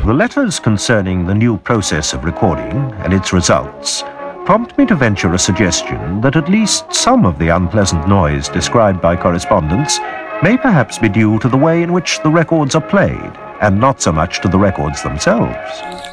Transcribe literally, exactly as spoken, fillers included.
The letters concerning the new process of recording and its results prompt me to venture a suggestion that at least some of the unpleasant noise described by correspondents may perhaps be due to the way in which the records are played, and not so much to the records themselves.